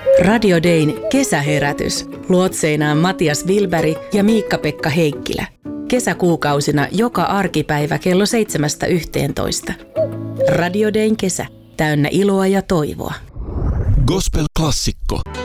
Radio Dayn kesäherätys. Luotseinaan Matias Wilberg ja Miikka-Pekka Heikkilä. Kesäkuukausina joka arkipäivä kello 7–11. Radio Dayn kesä. Täynnä iloa ja toivoa. Gospel-klassikko.